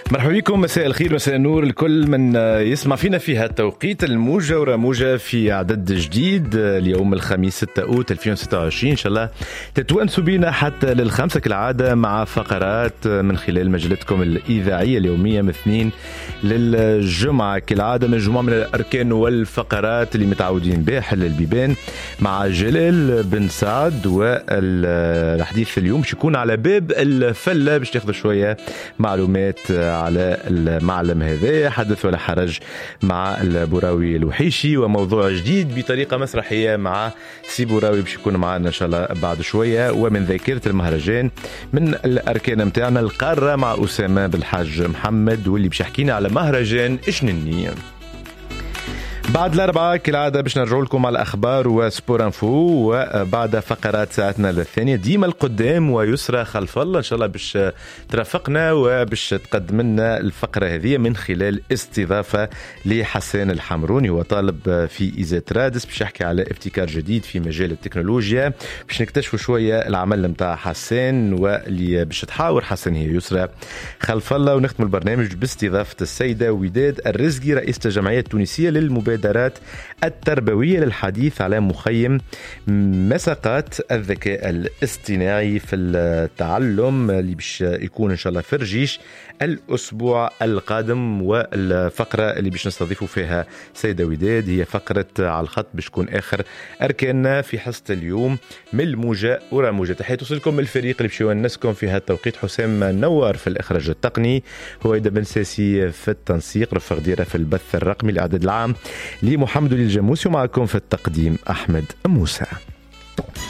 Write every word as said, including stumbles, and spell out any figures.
مرحبا بكم، مساء الخير مساء النور لكل من يسمع فينا في هالتوقيت. الموجة ورموجة في عدد جديد اليوم الخميس ستة أوت ألفين وستة وعشرين. إن شاء الله تتونسوا بينا حتى للخمسة كالعادة مع فقرات من خلال مجلتكم الإذاعية اليومية من اثنين للجمعة كالعادة، مجموعة من الأركان والفقرات اللي متعودين بها. حل البيبان مع جلال بن سعد، والحديث اليوم باش يكون على باب الفلة باش تاخذوا شوية معلومات على المعلم هذا. حدث ولا حرج مع البوراوي الوحيشي، وموضوع جديد بطريقة مسرحية مع سي بوراوي باش يكون معنا إن شاء الله بعد شوية. ومن ذاكرة المهرجان من الأركان متاعنا القارة مع أسامة بالحاج محمد، واللي باش يحكينا على مهرجان إشنني. بعد الأربعة كالعادة باش نرجع لكم على الأخبار وسبور انفو، وبعد فقرات ساعتنا الثانية ديما القدام ويسرى خلف الله إن شاء الله باش ترافقنا وباش تقدم لنا الفقرة هذه من خلال استضافة لحسان الحمروني، هو طالب في إيزات رادس باش يحكي على ابتكار جديد في مجال التكنولوجيا. باش نكتشفوا شوية العمل متاع حسان واللي باش تحاور حسان هي يسرى خلف الله. ونختم البرنامج باستضافة السيدة وداد الرزقي رئيسة الجمعية التونسية للمبادرات التربوية للحديث على مخيم مساقات الذكاء الاصطناعي في التعلم، اللي باش يكون إن شاء الله في رجيش الأسبوع القادم. والفقرة اللي باش نستضيفوا فيها سيدة وداد هي فقرة على الخط باش تكون آخر أركاننا في حصة اليوم من الموجة ورموجة. تحية توصلكم من الفريق اللي باش يونسكم في هذا التوقيت: حسام نوار في الإخراج التقني، هويدا بن ساسي في التنسيق، رفق ديرة في البث الرقمي، الإعداد العام لمحمد الجاموسي، ومعكم في التقديم أحمد موسى.